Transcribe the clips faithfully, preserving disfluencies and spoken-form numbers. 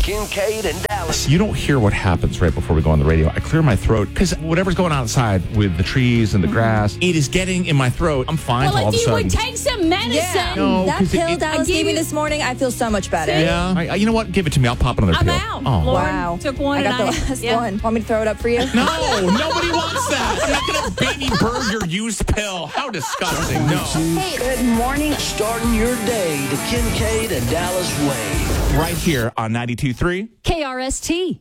Kincaid and Dallas. You don't hear what happens right before we go on the radio. I clear my throat because whatever's going on outside with the trees and the grass, it is getting in my throat. I'm fine Well, all of if a you sudden. would take some medicine. Yeah, No, that 'cause it- pill it- Dallas I gave give me you- this morning, I feel so much better. Yeah. I, you know what? Give it to me. I'll pop another I'm pill. out. Oh. Lauren Wow. took one I got and the I, last yeah. one. Want me to throw it up for you? No, nobody wants that. I'm not going to baby bird your used pill. How disgusting. No. Hey, Good morning. Starting your day the Kincaid and Dallas way. Right here on ninety-two point three. K R S T.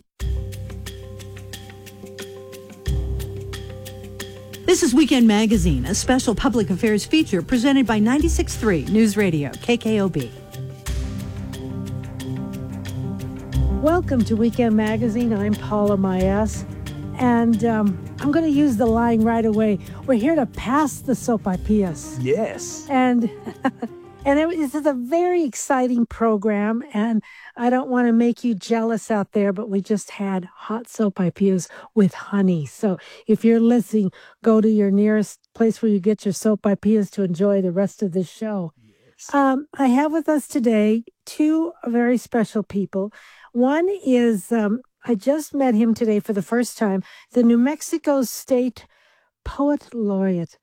This is Weekend Magazine, a special public affairs feature presented by ninety-six point three News Radio, K K O B. Welcome to Weekend Magazine. I'm Paula Mayas, and um, I'm going to use the line right away. We're here to pass the sopapillas. Yes. And and it, this is a very exciting program, and I don't want to make you jealous out there, but we just had hot sopapillas with honey. So if you're listening, go to your nearest place where you get your sopapillas to enjoy the rest of this show. Yes. Um, I have with us today two very special people. One is, um, I just met him today for the first time, the New Mexico State Poet Laureate,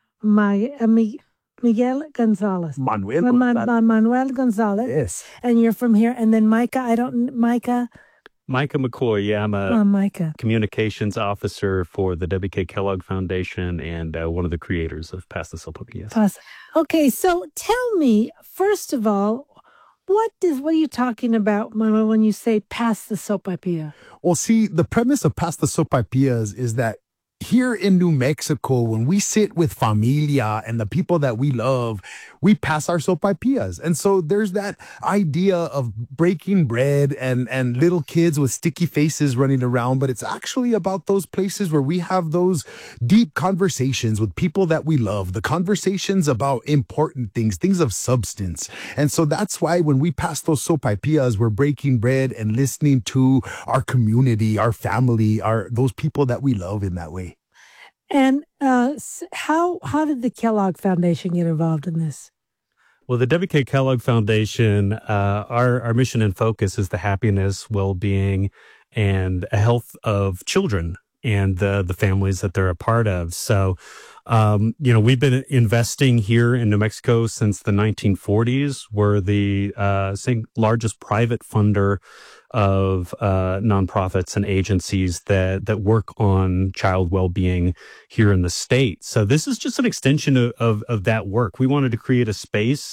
my, uh, Mi- Miguel Gonzalez. Manuel. Ma- Ma- Ma- Manuel Gonzalez. Yes. And you're from here. And then Micah, I don't, Micah, Micah McCoy, yeah, I'm a oh, Micah. communications officer for the W K Kellogg Foundation and uh, one of the creators of Pass the Sopapillas. Pass. Okay, so tell me, first of all, what is, what are you talking about, Manuel, when you say pass the sopapilla? Well, see, the premise of Pass the Sopapillas is that here in New Mexico, when we sit with familia and the people that we love, we pass our sopapillas. And so there's that idea of breaking bread and, and little kids with sticky faces running around. But it's actually about those places where we have those deep conversations with people that we love, the conversations about important things, things of substance. And so that's why when we pass those sopapillas, we're breaking bread and listening to our community, our family, our those people that we love in that way. And uh, s- how how did the Kellogg Foundation get involved in this? Well, the W K Kellogg Foundation, uh, our, our mission and focus is the happiness, well-being, and health of children and the, the families that they're a part of. So, um, you know, we've been investing here in New Mexico since the nineteen forties. We're the uh, sing- largest private funder of uh, nonprofits and agencies that that work on child well-being here in the state. So this is just an extension of, of, of that work. We wanted to create a space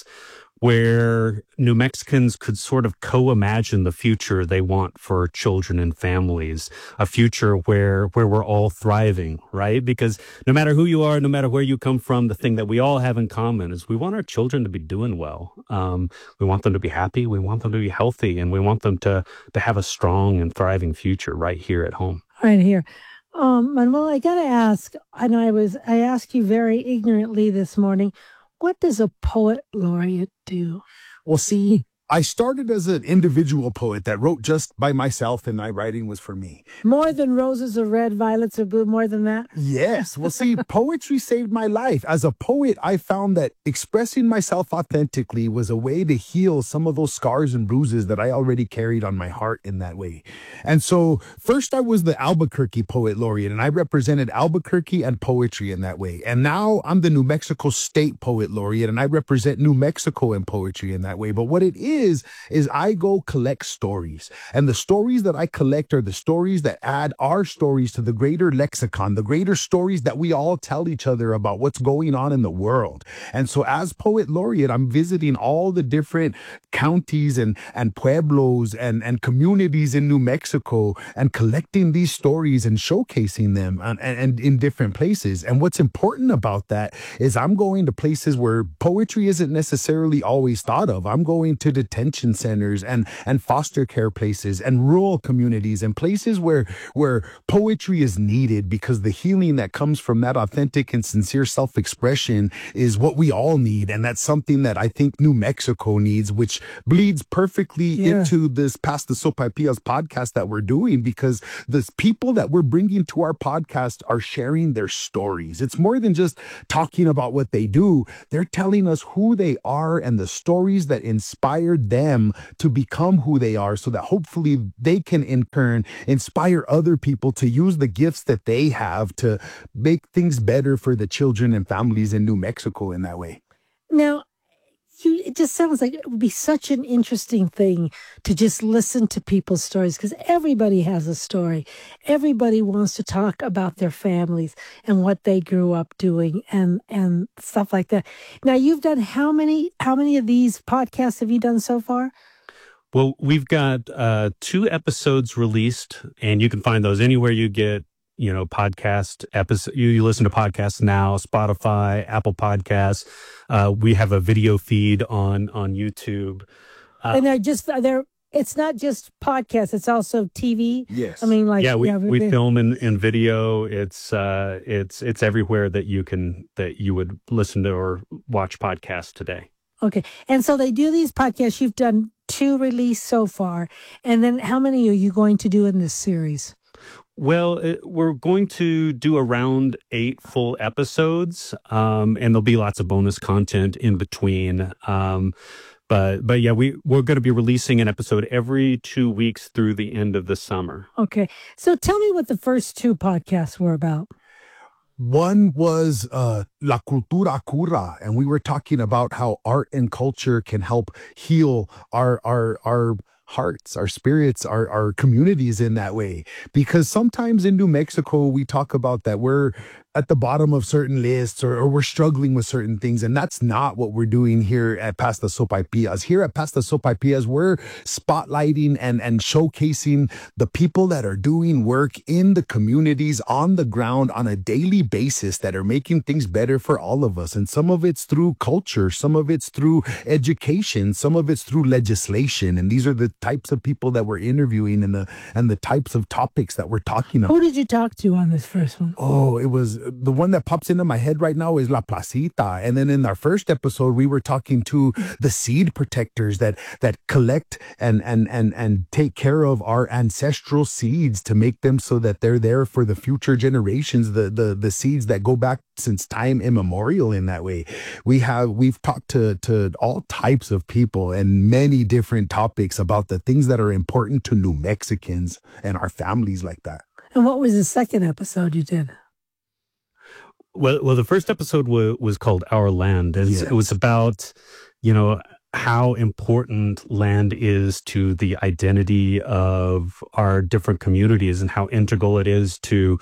where New Mexicans could sort of co-imagine the future they want for children and families, a future where where we're all thriving, right? Because no matter who you are, no matter where you come from, the thing that we all have in common is we want our children to be doing well. Um, we want them to be happy, we want them to be healthy, and we want them to to have a strong and thriving future right here at home. Right here. Um, Manuel, I got to ask, and I was I asked you very ignorantly this morning, what does a poet laureate do? Well, see, I started as an individual poet that wrote just by myself, and my writing was for me. More than roses are red, violets are blue, more than that? Yes. Well, see, poetry saved my life. As a poet, I found that expressing myself authentically was a way to heal some of those scars and bruises that I already carried on my heart in that way. And so first I was the Albuquerque Poet Laureate, and I represented Albuquerque and poetry in that way. And now I'm the New Mexico State Poet Laureate, and I represent New Mexico and poetry in that way. But what it is, is, is I go collect stories. And the stories that I collect are the stories that add our stories to the greater lexicon, the greater stories that we all tell each other about what's going on in the world. And so as Poet Laureate, I'm visiting all the different counties and, and pueblos and, and communities in New Mexico and collecting these stories and showcasing them and, and, and in different places. And what's important about that is I'm going to places where poetry isn't necessarily always thought of. I'm going to detention centers and, and foster care places and rural communities and places where, where poetry is needed, because the healing that comes from that authentic and sincere self-expression is what we all need. And that's something that I think New Mexico needs, which bleeds perfectly Yeah. into this Pass the Sopapillas podcast that we're doing, because the people that we're bringing to our podcast are sharing their stories. It's more than just talking about what they do. They're telling us who they are and the stories that inspire inspired them to become who they are so that hopefully they can in turn inspire other people to use the gifts that they have to make things better for the children and families in New Mexico in that way. Now, you, it just sounds like it would be such an interesting thing to just listen to people's stories, because everybody has a story. Everybody wants to talk about their families and what they grew up doing and and stuff like that. Now, you've done how many how many of these podcasts have you done so far? Well, we've got uh, two episodes released, and you can find those anywhere you get, you know, podcast episode. You, you listen to podcasts now, Spotify, Apple Podcasts. Uh, we have a video feed on on YouTube, uh, And they're just they're. It's not just podcasts; it's also T V. Yes. I mean, like yeah, we, yeah, we they- film in, in video. It's uh, it's it's everywhere that you can that you would listen to or watch podcasts today. Okay, and so they do these podcasts. You've done two released so far, and then how many are you going to do in this series? Well, it, we're going to do around eight full episodes, um, and there'll be lots of bonus content in between. Um, but but yeah, we we're going to be releasing an episode every two weeks through the end of the summer. Okay, so tell me what the first two podcasts were about. One was uh, La Cultura Cura, and we were talking about how art and culture can help heal our our our hearts, our spirits, our our communities in that way. Because sometimes in New Mexico, we talk about that we're at the bottom of certain lists or, or we're struggling with certain things. And that's not what we're doing here at Pasta Sopaipillas. Here at Pasta Sopaipillas, we're spotlighting and, and showcasing the people that are doing work in the communities on the ground on a daily basis that are making things better for all of us. And some of it's through culture, some of it's through education, some of it's through legislation. And these are the types of people that we're interviewing and the and the types of topics that we're talking about. Who did you talk to on this first one? Oh, it was the one that pops into my head right now is La Placita. And then in our first episode, we were talking to the seed protectors that that collect and and and and take care of our ancestral seeds to make them so that they're there for the future generations, the the the seeds that go back since time immemorial in that way. We have we've talked to to all types of people and many different topics about the things that are important to New Mexicans and our families like that. And what was the second episode you did? Well, well, the first episode was was called Our Land, and Yes. it was about, you know, how important land is to the identity of our different communities and how integral it is to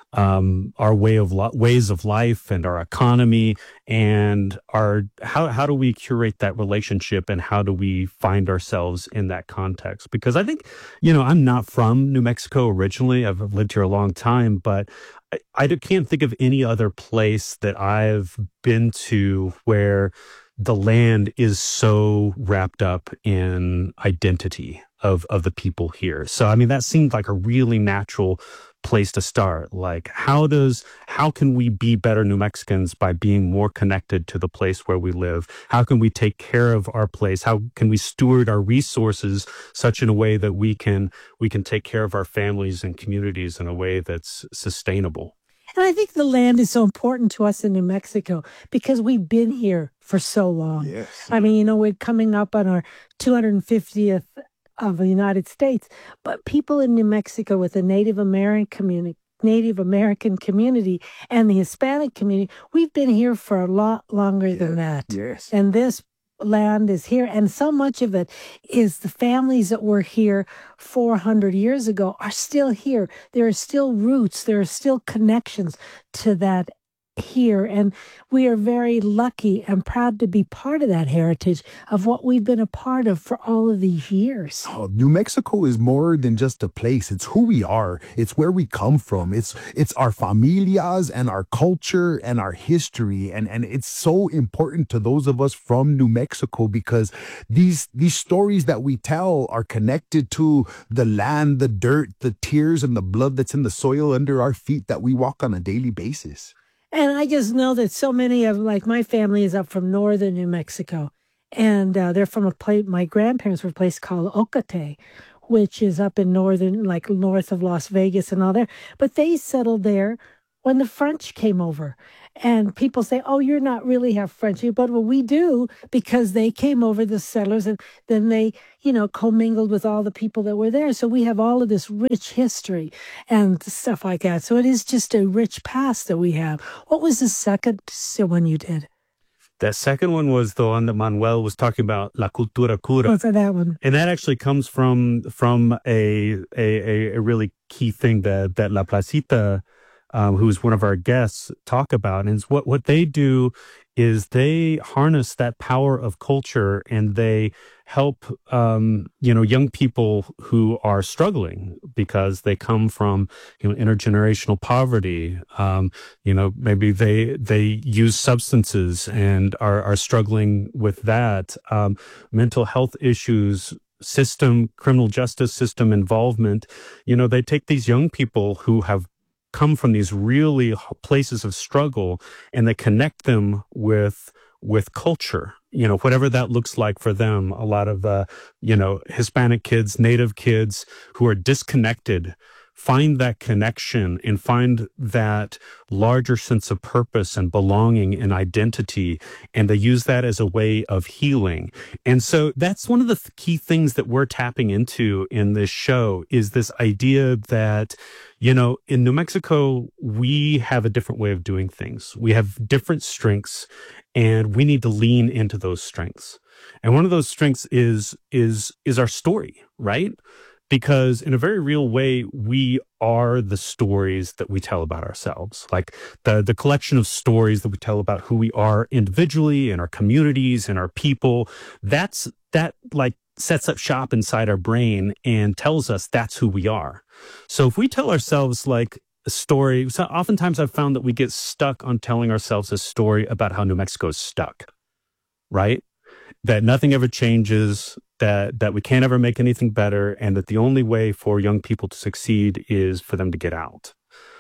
um, our way of li- ways of life and our economy, and our how how do we curate that relationship and how do we find ourselves in that context? Because I think, you know, I'm not from New Mexico originally. I've lived here a long time, but I, I can't think of any other place that I've been to where the land is so wrapped up in identity of of the people here. So I mean, that seemed like a really natural place to start. Like, how does how can we be better New Mexicans by being more connected to the place where we live? How can we take care of our place? How can we steward our resources such in a way that we can we can take care of our families and communities in a way that's sustainable? And I think the land is so important to us in New Mexico because we've been here for so long. Yes. I mean, you know, we're coming up on our two hundred fiftieth of the United States, but people in New Mexico with the Native American community, Native American community and the Hispanic community, we've been here for a lot longer than that. Yes. And this land is here, and so much of it is the families that were here four hundred years ago are still here. There are still roots, there are still connections to that here, and we are very lucky and proud to be part of that heritage of what we've been a part of for all of these years. Oh, New Mexico is more than just a place. It's who we are. It's where we come from. It's it's our familias and our culture and our history. And, and it's so important to those of us from New Mexico because these these stories that we tell are connected to the land, the dirt, the tears, and the blood that's in the soil under our feet that we walk on a daily basis. And I just know that so many of, like, my family is up from northern New Mexico. And uh, they're from a place, my grandparents were a place called Ocate, which is up in northern, like north of Las Vegas and all there. But they settled there when the French came over. And people say, oh, you're not really half French. But well, we do, because they came over, the settlers, and then they, you know, commingled with all the people that were there. So we have all of this rich history and stuff like that. So it is just a rich past that we have. What was the second one you did? That second one was the one that Manuel was talking about, La Cultura Cura. What's that one? And that actually comes from from a a, a really key thing that, that La Placita, um, who's one of our guests, talk about. And it's what, what they do is they harness that power of culture, and they help, um, you know, young people who are struggling because they come from, you know, intergenerational poverty. Um, you know, maybe they, they use substances and are, are struggling with that. Um, mental health issues, system, criminal justice system involvement. You know, they take these young people who have come from these really places of struggle, and they connect them with with culture, you know, whatever that looks like for them. A lot of, uh, you know, Hispanic kids, Native kids who are disconnected find that connection and find that larger sense of purpose and belonging and identity. And they use that as a way of healing. And so that's one of the th- key things that we're tapping into in this show, is this idea that, you know, in New Mexico, we have a different way of doing things. We have different strengths, and we need to lean into those strengths. And one of those strengths is, is, is our story, right? Because in a very real way, we are the stories that we tell about ourselves. Like the, the collection of stories that we tell about who we are individually, and our communities and our people, that's, that like sets up shop inside our brain and tells us that's who we are. So if we tell ourselves like a story, so oftentimes I've found that we get stuck on telling ourselves a story about how New Mexico is stuck, right? That nothing ever changes, that that we can't ever make anything better, and that the only way for young people to succeed is for them to get out.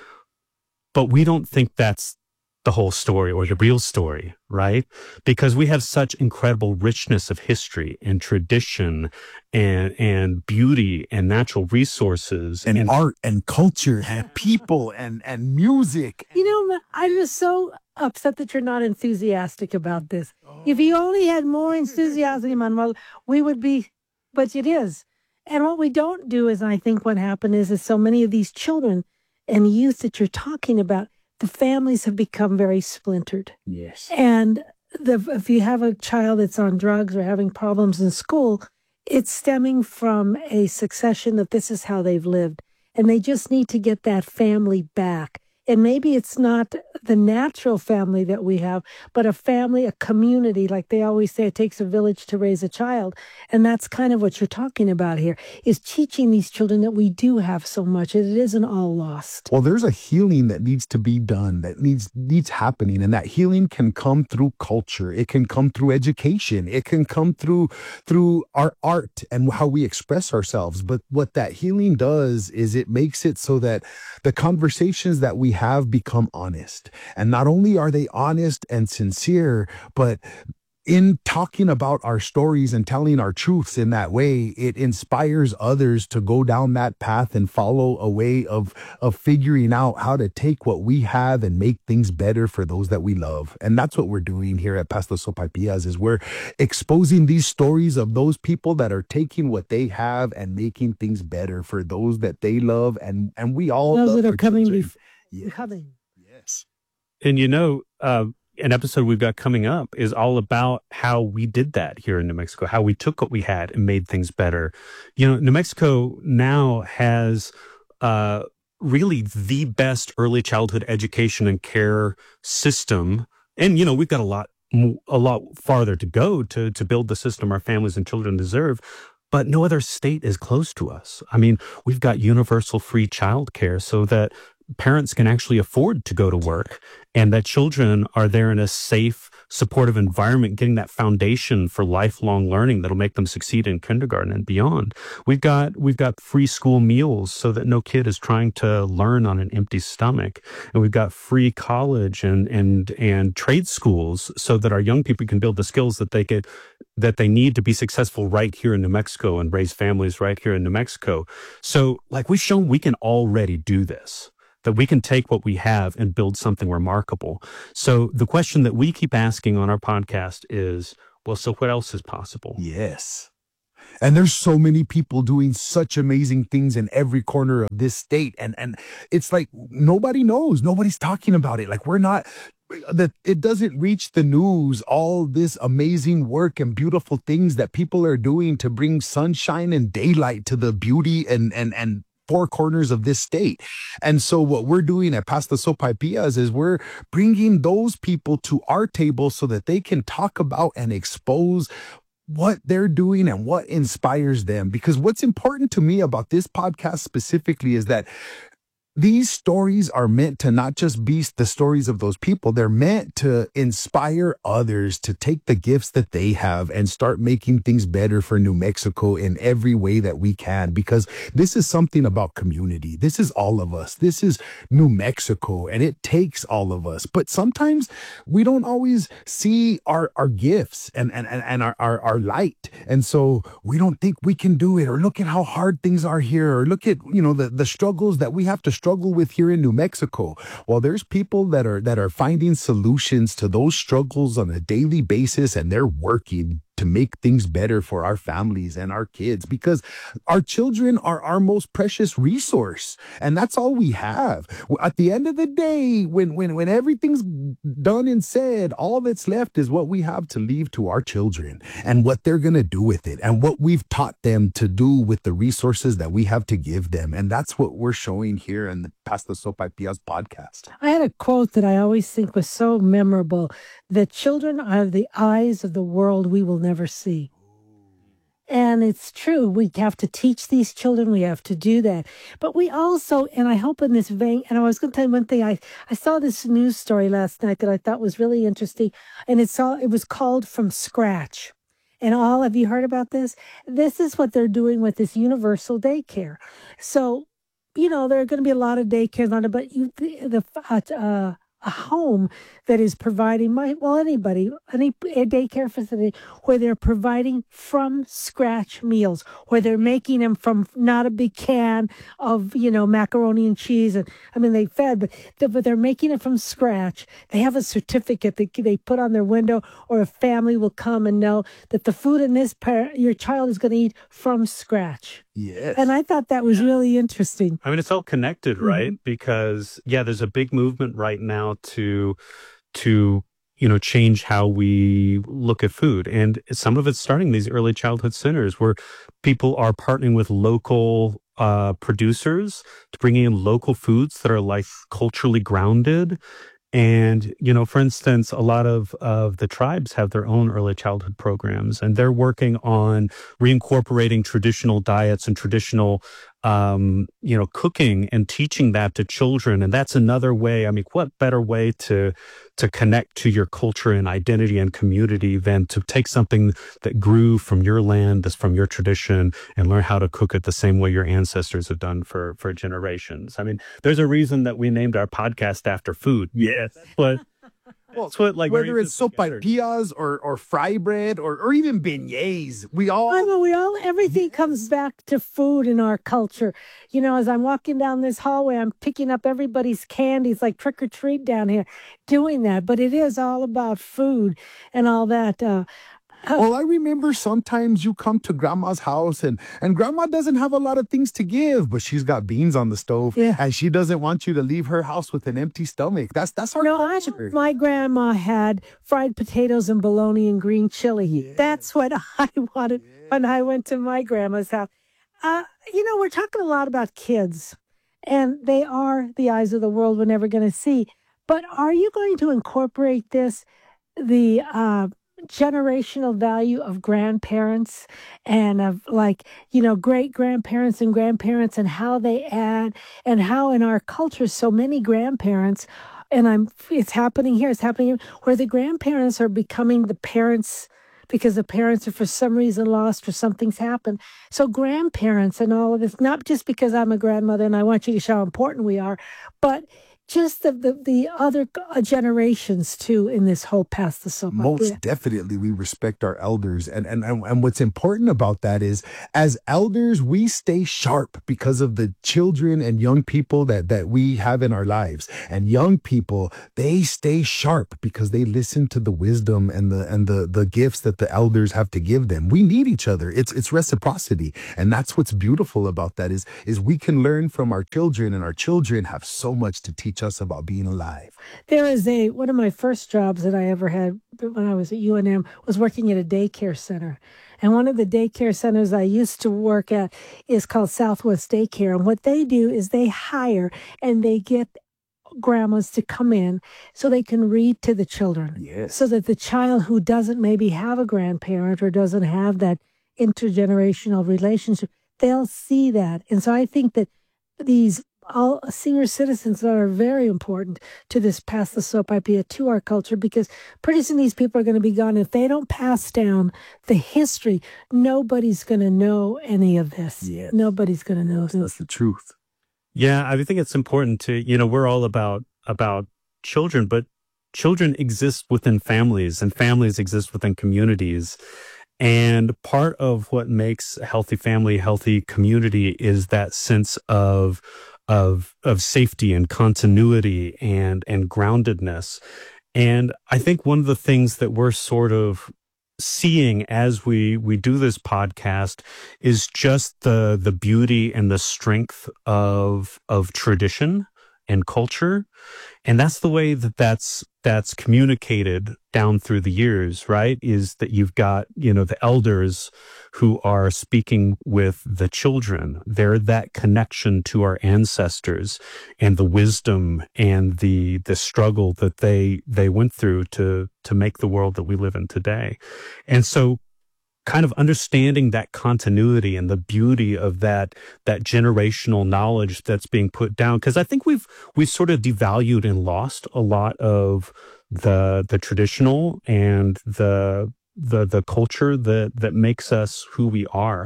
But we don't think that's the whole story or the real story, right? Because we have such incredible richness of history and tradition and and beauty and natural resources and, and art and culture and people and, and music. You know, I'm just so upset that you're not enthusiastic about this. If you only had more enthusiasm, Manuel, we would be, but it is. And what we don't do is, I think what happened is, is so many of these children and youth that you're talking about, the families have become very splintered. Yes. And the, if you have a child that's on drugs or having problems in school, it's stemming from a succession that this is how they've lived. And they just need to get that family back. And maybe it's not the natural family that we have, but a family, a community. Like they always say, it takes a village to raise a child. And that's kind of what you're talking about here, is teaching these children that we do have so much, and it isn't all lost. Well, there's a healing that needs to be done, that needs needs happening. And that healing can come through culture. It can come through education. It can come through through our art and how we express ourselves. But what that healing does is it makes it so that the conversations that we have become honest. And not only are they honest and sincere, but in talking about our stories and telling our truths in that way, it inspires others to go down that path and follow a way of, of figuring out how to take what we have and make things better for those that we love. And that's what we're doing here at Pastor Sopaipillas, is we're exposing these stories of those people that are taking what they have and making things better for those that they love. And, and we all Those love that are our coming children. before. Yes. Coming. Yes. And you know, uh, an episode we've got coming up is all about how we did that here in New Mexico, how we took what we had and made things better. You know, New Mexico now has uh, really the best early childhood education and care system. And, you know, we've got a lot, a lot farther to go to, to build the system our families and children deserve. But no other state is close to us. I mean, we've got universal free childcare so that parents can actually afford to go to work, and that children are there in a safe, supportive environment, getting that foundation for lifelong learning that'll make them succeed in kindergarten and beyond. We've got we've got free school meals so that no kid is trying to learn on an empty stomach. And we've got free college and and and trade schools so that our young people can build the skills that they get that they need to be successful right here in New Mexico and raise families right here in New Mexico. So like we've shown we can already do this. that we can take what we have and build something remarkable. So the question that we keep asking on our podcast is, well, so what else is possible? Yes. And there's so many people doing such amazing things in every corner of this state. And and it's like nobody knows. Nobody's talking about it. Like we're not, that it doesn't reach the news, all this amazing work and beautiful things that people are doing to bring sunshine and daylight to the beauty and and and four corners of this state. And so what we're doing at Pasta Sopaipillas is we're bringing those people to our table so that they can talk about and expose what they're doing and what inspires them. Because what's important to me about this podcast specifically is that these stories are meant to not just be the stories of those people. They're meant to inspire others to take the gifts that they have and start making things better for New Mexico in every way that we can. Because this is something about community. This is all of us. This is New Mexico, and it takes all of us. But sometimes we don't always see our, our gifts and, and, and our, our, our light. And so we don't think we can do it, or look at how hard things are here, or look at, you know, the, the struggles that we have to struggle with here in New Mexico. Well, there's people that are that are finding solutions to those struggles on a daily basis, and they're working to make things better for our families and our kids, because our children are our most precious resource, and that's all we have. At the end of the day, when when when everything's done and said, all that's left is what we have to leave to our children and what they're going to do with it and what we've taught them to do with the resources that we have to give them. And that's what we're showing here in the Pasta Sopaipillas podcast. I had a quote that I always think was so memorable: that children are the eyes of the world we will never see. And it's true. We have to teach these children. We have to do that. But we also, and I hope in this vein, and I was going to tell you one thing. I, I saw this news story last night that I thought was really interesting. And it's all, it was called From Scratch. And all, have you heard about this? This is what they're doing with this universal daycare. So, you know, there are going to be a lot of daycares on it, but you, the, the uh, a home that is providing, my, well, anybody, any a daycare facility where they're providing from scratch meals, where they're making them from not a big can of, you know, macaroni and cheese. And I mean, they fed, but, they, but they're making it from scratch. They have a certificate that they put on their window, or a family will come and know that the food in this par- your child is going to eat from scratch. Yes. And I thought that was really interesting. I mean, it's all connected, right? Mm-hmm. Because, yeah, there's a big movement right now to, to, you know, change how we look at food. And some of it's starting these early childhood centers where people are partnering with local uh, producers to bring in local foods that are like culturally grounded. And, you know, for instance, a lot of, of the tribes have their own early childhood programs, and they're working on reincorporating traditional diets and traditional, um, you know, cooking and teaching that to children. And that's another way. I mean, what better way to, to connect to your culture and identity and community than to take something that grew from your land, that's from your tradition, and learn how to cook it the same way your ancestors have done for, for generations. I mean, there's a reason that we named our podcast after food. Yes. But Well, that's what, like, whether it's sopaipillas or, or fry bread or, or even beignets, we all... I know, we all, everything comes back to food in our culture. You know, as I'm walking down this hallway, I'm picking up everybody's candies, like trick or treat down here, doing that. But it is all about food and all that. Uh, Well, I remember sometimes you come to grandma's house and, and grandma doesn't have a lot of things to give, but she's got beans on the stove, Yeah. and she doesn't want you to leave her house with an empty stomach. That's that's our no, I, culture. my grandma had fried potatoes and bologna and green chili. That's what I wanted when I went to my grandma's house. Uh, you know, we're talking a lot about kids, and they are the eyes of the world we're never going to see. But are you going to incorporate this, the uh, generational value of grandparents and of, like, you know, great grandparents and grandparents, and how they add, and how in our culture so many grandparents, and I'm it's happening here, it's happening here, where the grandparents are becoming the parents because the parents are for some reason lost or something's happened. So grandparents and all of this, not just because I'm a grandmother and I want you to show how important we are, but just the, the, the other uh, generations too in this whole pass the soap. Most Yeah. definitely, we respect our elders. And, and, and, and what's important about that is, as elders, we stay sharp because of the children and young people that, that we have in our lives. And young people, they stay sharp because they listen to the wisdom and the and the, the gifts that the elders have to give them. We need each other. It's it's reciprocity. And that's what's beautiful about that is, is we can learn from our children, and our children have so much to teach us about being alive. There is a, one of my first jobs that I ever had when I was at U N M was working at a daycare center. And one of the daycare centers I used to work at is called Southwest Daycare. And what they do is they hire and they get grandmas to come in so they can read to the children. Yes. So that the child who doesn't maybe have a grandparent or doesn't have that intergenerational relationship, they'll see that. And so I think that these all senior citizens are very important to this pass the soap idea, to our culture, because pretty soon these people are going to be gone. If they don't pass down the history, nobody's going to know any of this. Yeah. Nobody's going to know That's this. the truth. Yeah, I think it's important to, you know, we're all about about children, but children exist within families and families exist within communities. And part of what makes a healthy family, healthy community is that sense of of of safety and continuity and and groundedness. And I think one of the things that we're sort of seeing as we we do this podcast is just the the beauty and the strength of of tradition and culture. And that's the way that that's that's communicated down through the years, right? Is that you've got, you know, the elders who are speaking with the children. They're that connection to our ancestors and the wisdom and the the struggle that they they went through to to make the world that we live in today. And so kind of understanding that continuity and the beauty of that that generational knowledge that's being put down, because I think we've we've sort of devalued and lost a lot of the the traditional and the the the culture that that makes us who we are.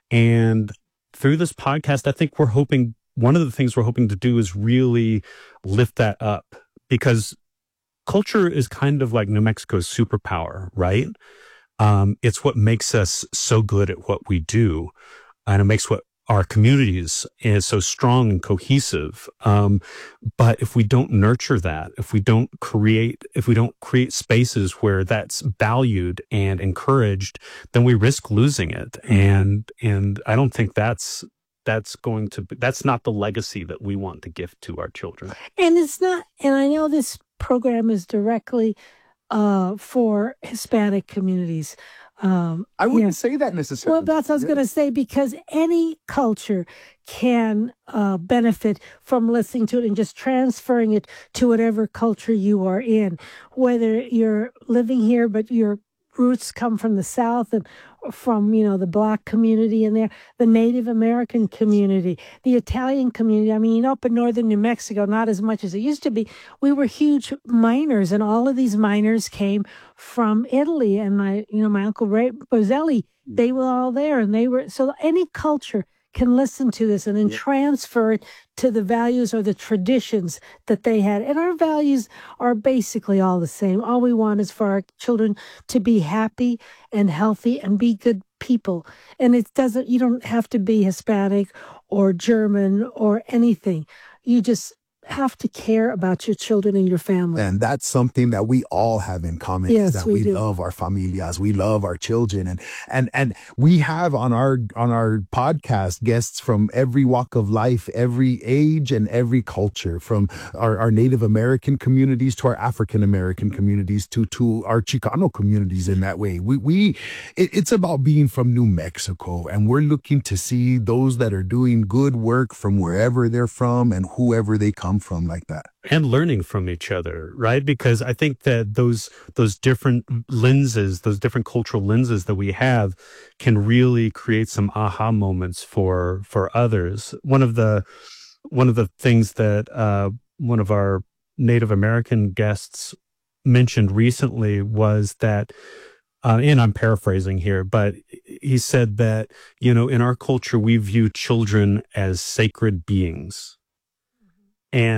And through this podcast, I think we're hoping, one of the things we're hoping to do is really lift that up, because culture is kind of like New Mexico's superpower, right? Um, it's what makes us so good at what we do, and it makes what our communities is so strong and cohesive. Um, but if we don't nurture that, if we don't create, if we don't create spaces where that's valued and encouraged, then we risk losing it. And and I don't think that's that's going to be, that's not the legacy that we want to give to our children. And it's not, and I know this program is directly uh, for Hispanic communities. Um, I wouldn't yeah. say that necessarily. Well, that's what I was Yeah. going to say, because any culture can uh, benefit from listening to it and just transferring it to whatever culture you are in. Whether you're living here, but your roots come from the South and from, you know, the Black community in there, the Native American community, the Italian community. I mean, up in northern New Mexico, not as much as it used to be. We were huge miners, and all of these miners came from Italy. And my, you know, my uncle Ray Bozelli, they were all there, and they were, so any culture can listen to this and then Yeah. transfer it to the values or the traditions that they had. And our values are basically all the same. All we want is for our children to be happy and healthy and be good people. And it doesn't, you don't have to be Hispanic or German or anything. You just have to care about your children and your family. And that's something that we all have in common. Yes, that we we do. love our familias, we love our children, and and and we have on our on our podcast guests from every walk of life, every age, and every culture, from our, our Native American communities to our African American communities to to our Chicano communities. In that way, we we it, it's about being from New Mexico, and we're looking to see those that are doing good work from wherever they're from and whoever they come from, like that. And learning from each other, right? Because I think that those those different lenses, those different cultural lenses that we have, can really create some aha moments for for others. One of the one of the things that uh, one of our Native American guests mentioned recently was that, uh, and I'm paraphrasing here, but he said that, you know, in our culture we view children as sacred beings. And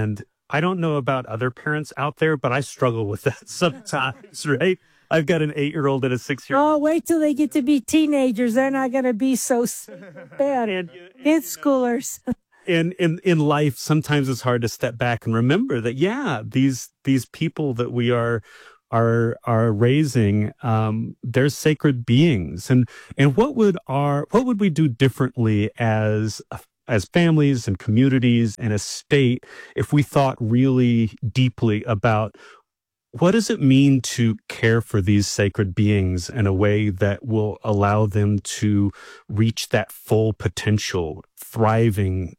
I don't know about other parents out there, but I struggle with that sometimes, right? I've got an eight-year-old and a six-year-old. Oh, wait till they get to be teenagers. They're not going to be so s- bad. And, Kids schoolers. in in in life, sometimes it's hard to step back and remember that, yeah, these these people that we are are are raising, um, they're sacred beings. And and what would our what would we do differently as as families and communities and a state if we thought really deeply about what does it mean to care for these sacred beings in a way that will allow them to reach that full potential, thriving?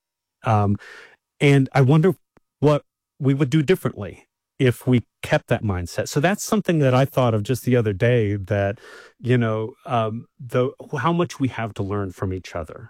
Um, and I wonder what we would do differently if we kept that mindset. So that's something that I thought of just the other day, that, you know, um, the how much we have to learn from each other.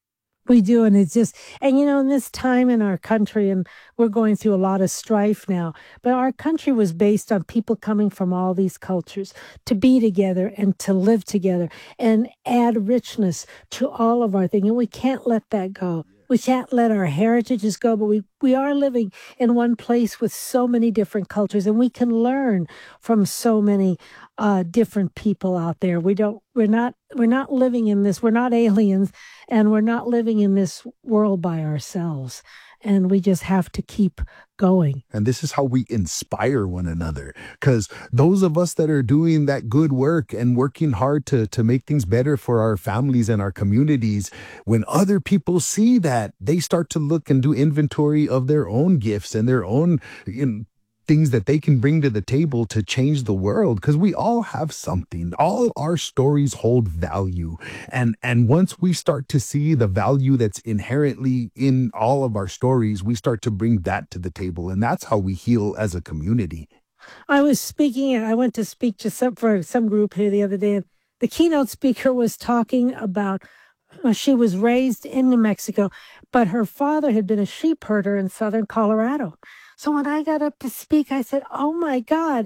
We do, and it's just, and you know, in this time in our country, and we're going through a lot of strife now, but our country was based on people coming from all these cultures to be together and to live together and add richness to all of our thing, and we can't let that go. We can't let our heritages go, but we, we are living in one place with so many different cultures, and we can learn from so many uh, different people out there. We don't, we're not, we're not living in this, we're not aliens, and we're not living in this world by ourselves. And we just have to keep going. And this is how we inspire one another. Because those of us that are doing that good work and working hard to, to make things better for our families and our communities, when other people see that, they start to look and do inventory of their own gifts and their own, you know, things that they can bring to the table to change the world, because we all have something. All our stories hold value. And and once we start to see the value that's inherently in all of our stories, we start to bring that to the table. And that's how we heal as a community. I was speaking, I went to speak to some for some group here the other day, and the keynote speaker was talking about, well, she was raised in New Mexico, but her father had been a sheep herder in southern Colorado. So when I got up to speak, I said, oh my God,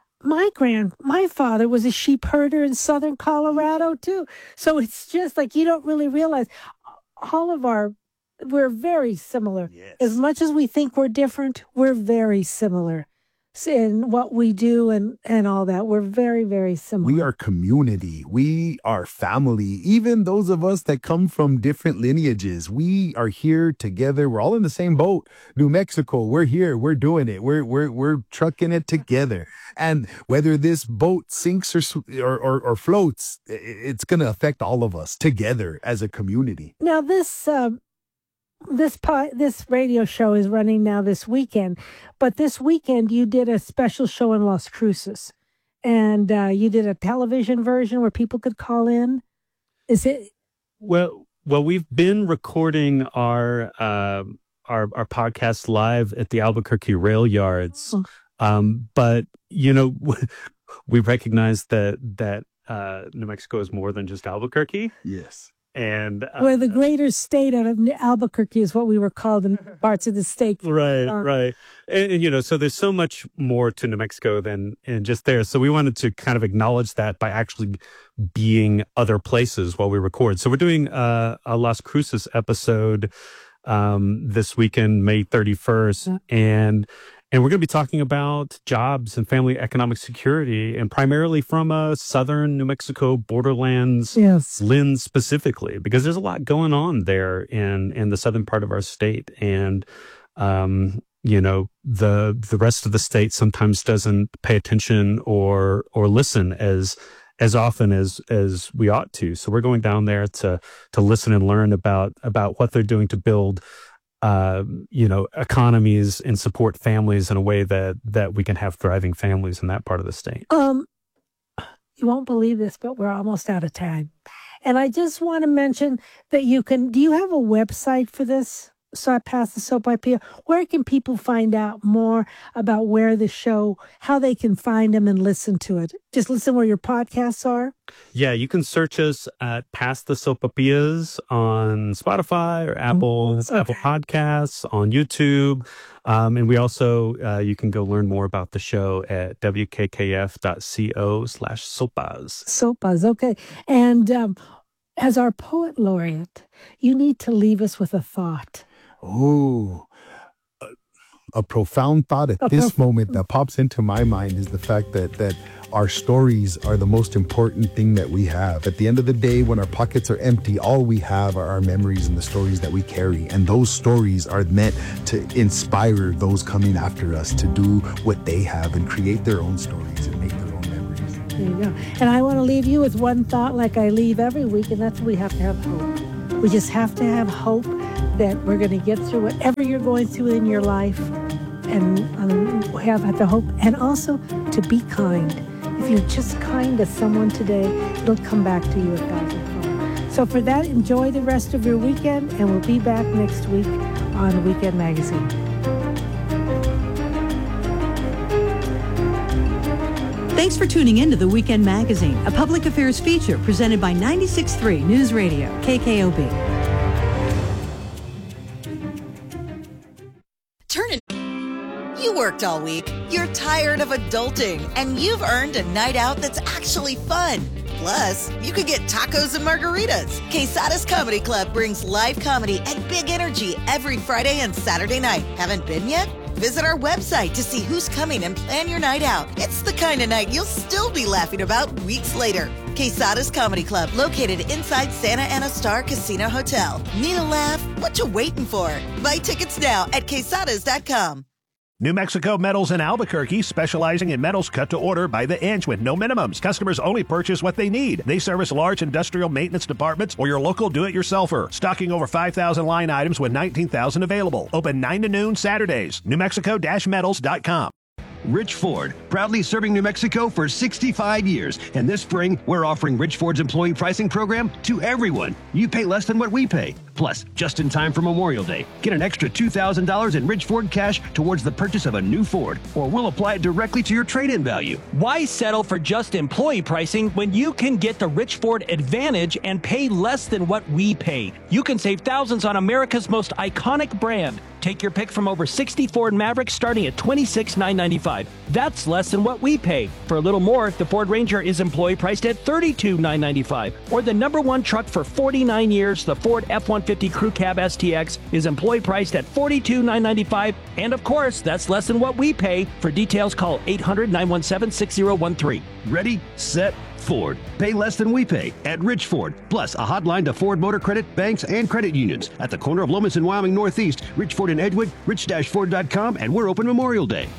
my grand, my father was a sheep herder in southern Colorado too. So it's just like, you don't really realize all of our, we're very similar. Yes. As much as we think we're different, we're very similar in what we do and, and all that. We're very, very similar. We are community. We are family. Even those of us that come from different lineages, we are here together. We're all in the same boat. New Mexico, we're here. We're doing it. We're we're we're trucking it together. And whether this boat sinks or or, or, or floats, it's going to affect all of us together as a community. Now this. Uh, This po- this radio show is running now this weekend, but this weekend you did a special show in Las Cruces, and uh, you did a television version where people could call in. Is it? Well, well, we've been recording our uh, our our podcast live at the Albuquerque Rail Yards, Oh. um, but you know, we recognize that that uh, New Mexico is more than just Albuquerque. Yes. And uh, Where the greater state out of Albuquerque is what we were called in parts of the state. right, Uh, right, and, and you know, so there's so much more to New Mexico than and just there. So we wanted to kind of acknowledge that by actually being other places while we record. So we're doing uh, a Las Cruces episode um, this weekend, May thirty-first, Yeah. and. And we're going to be talking about jobs and family economic security, and primarily from a southern New Mexico borderlands Yes. lens specifically, because there's a lot going on there in, in the southern part of our state. And, um, you know, the the rest of the state sometimes doesn't pay attention or or listen as as often as as we ought to. So we're going down there to to listen and learn about about what they're doing to build Uh, you know, economies and support families in a way that that we can have thriving families in that part of the state. Um, you won't believe this, but we're almost out of time. And I just want to mention that you can, do you have a website for this? So I pass the soap up here. Where can people find out more about where the show, how they can find them and listen to it? Just listen where your podcasts are? Yeah, you can search us at Past the Sopapillas on Spotify or Apple Okay. Apple Podcasts, on YouTube. Um, and we also, uh, you can go learn more about the show at w k k f dot co slash sopas. Sopas, okay. And um, as our poet laureate, you need to leave us with a thought. Oh, uh, A profound thought at A this prof- moment that pops into my mind is the fact that that our stories are the most important thing that we have. At the end of the day, when our pockets are empty, all we have are our memories and the stories that we carry. And those stories are meant to inspire those coming after us to do what they have and create their own stories and make their own memories. There you go. And I want to leave you with one thought like I leave every week, and that's we have to have hope. We just have to have hope that we're going to get through whatever you're going through in your life, and um, have the hope, and also to be kind. If you're just kind to someone today, it'll come back to you a thousandfold. So for that, enjoy the rest of your weekend, and we'll be back next week on Weekend Magazine. Thanks for tuning in to the Weekend Magazine, a public affairs feature presented by ninety-six point three News Radio, K K O B. Turn it. You worked all week. You're tired of adulting, and you've earned a night out that's actually fun. Plus, you could get tacos and margaritas. Quesada's Comedy Club brings live comedy and big energy every Friday and Saturday night. Haven't been yet? Visit our website to see who's coming and plan your night out. It's the kind of night you'll still be laughing about weeks later. Quesada's Comedy Club, located inside Santa Ana Star Casino Hotel. Need a laugh? What you waiting for? Buy tickets now at quesadas dot com. New Mexico Metals in Albuquerque, specializing in metals cut to order by the inch with no minimums. Customers only purchase what they need. They service large industrial maintenance departments or your local do-it-yourselfer. Stocking over five thousand line items with nineteen thousand available. Open nine to noon Saturdays. New Mexico metals dot com. Rich Ford, proudly serving New Mexico for sixty-five years. And this spring, we're offering Rich Ford's employee pricing program to everyone. You pay less than what we pay. Plus, just in time for Memorial Day, get an extra two thousand dollars in Rich Ford cash towards the purchase of a new Ford, or we'll apply it directly to your trade-in value. Why settle for just employee pricing when you can get the Rich Ford Advantage and pay less than what we pay? You can save thousands on America's most iconic brand. Take your pick from over sixty Ford Mavericks starting at twenty-six thousand nine hundred ninety-five dollars. That's less than what we pay. For a little more, the Ford Ranger is employee priced at thirty-two thousand nine hundred ninety-five dollars. Or the number one truck for forty-nine years, the Ford F one fifty Crew Cab S T X, is employee priced at forty-two thousand nine hundred ninety-five dollars. And of course, that's less than what we pay. For details, call eight hundred, nine one seven, six zero one three. Ready, set, Ford. Pay less than we pay at Rich Ford. Plus, a hotline to Ford Motor Credit, banks, and credit unions. At the corner of Lomas and Wyoming Northeast, Rich Ford in Edgewood, rich dash ford dot com, and we're open Memorial Day.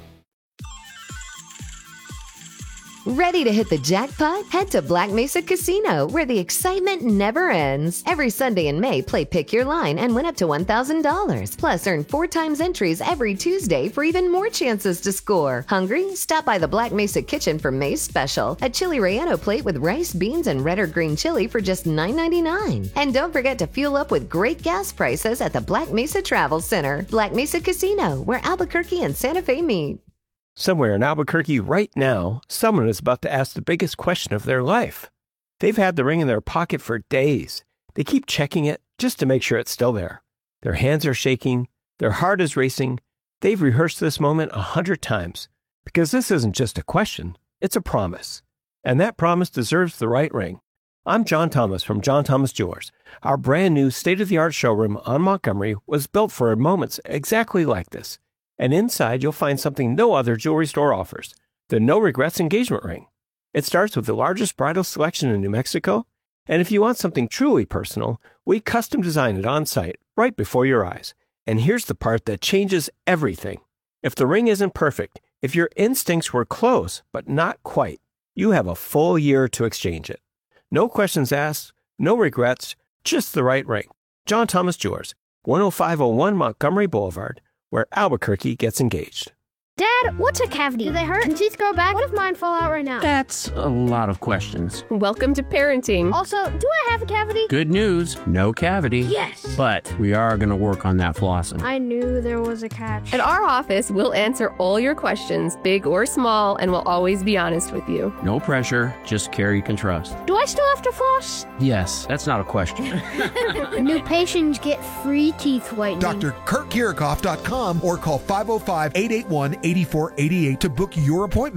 Ready to hit the jackpot? Head to Black Mesa Casino, where the excitement never ends. Every Sunday in May, play Pick Your Line and win up to one thousand dollars. Plus, earn four times entries every Tuesday for even more chances to score. Hungry? Stop by the Black Mesa Kitchen for May's special. A chili relleno plate with rice, beans, and red or green chili for just nine ninety-nine. And don't forget to fuel up with great gas prices at the Black Mesa Travel Center. Black Mesa Casino, where Albuquerque and Santa Fe meet. Somewhere in Albuquerque right now, someone is about to ask the biggest question of their life. They've had the ring in their pocket for days. They keep checking it just to make sure it's still there. Their hands are shaking. Their heart is racing. They've rehearsed this moment a hundred times because this isn't just a question. It's a promise. And that promise deserves the right ring. I'm John Thomas from John Thomas Jewelers. Our brand new state-of-the-art showroom on Montgomery was built for moments exactly like this. And inside, you'll find something no other jewelry store offers, the No Regrets engagement ring. It starts with the largest bridal selection in New Mexico, and if you want something truly personal, we custom design it on site, right before your eyes. And here's the part that changes everything. If the ring isn't perfect, if your instincts were close, but not quite, you have a full year to exchange it. No questions asked, no regrets, just the right ring. John Thomas Jewelers, one oh five oh one Montgomery Boulevard, where Albuquerque gets engaged. Dad, what's a cavity? Do they hurt? Can teeth grow back? What if mine fall out right now? That's a lot of questions. Welcome to parenting. Also, do I have a cavity? Good news, no cavity. Yes! But we are going to work on that flossing. I knew there was a catch. At our office, we'll answer all your questions, big or small, and we'll always be honest with you. No pressure, just care you can trust. Do I still have to floss? Yes, that's not a question. New patients get free teeth whitening. Doctor Kurt Kirikoff dot com or call five oh five, eight eight one, eight four eight eight to book your appointment.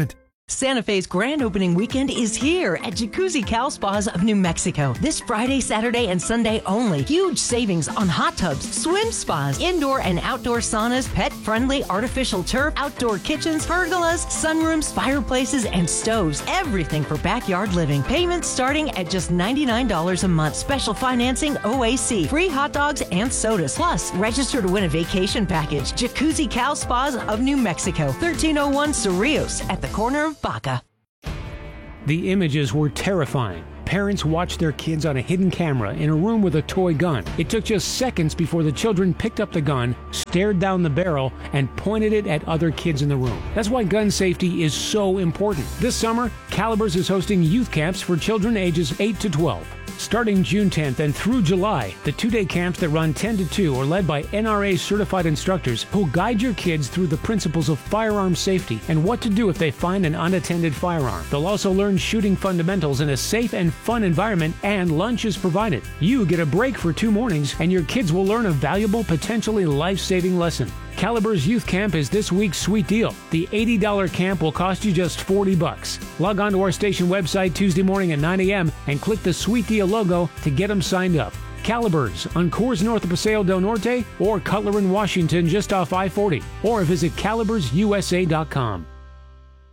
Santa Fe's grand opening weekend is here at Jacuzzi Cal Spas of New Mexico. This Friday, Saturday, and Sunday only. Huge savings on hot tubs, swim spas, indoor and outdoor saunas, pet-friendly artificial turf, outdoor kitchens, pergolas, sunrooms, fireplaces, and stoves. Everything for backyard living. Payments starting at just ninety-nine dollars a month. Special financing, O A C. Free hot dogs and sodas. Plus, register to win a vacation package. Jacuzzi Cal Spas of New Mexico. thirteen oh one Cerrillos at the corner of Baca. The images were terrifying. Parents watched their kids on a hidden camera in a room with a toy gun. It took just seconds before the children picked up the gun, stared down the barrel, and pointed it at other kids in the room. That's why gun safety is so important. This summer, Calibers is hosting youth camps for children ages eight to twelve. Starting June tenth and through July, the two-day camps that run ten to two are led by N R A-certified instructors who'll guide your kids through the principles of firearm safety and what to do if they find an unattended firearm. They'll also learn shooting fundamentals in a safe and fun environment, and lunch is provided. You get a break for two mornings, and your kids will learn a valuable, potentially life-saving lesson. Calibers Youth Camp is this week's sweet deal. The eighty dollars camp will cost you just forty bucks. Log on to our station website Tuesday morning at nine a.m. and click the Sweet Deal logo to get them signed up. Calibers on Coors north of Paseo del Norte or Cutler in Washington just off I forty, or visit calibers U S A dot com.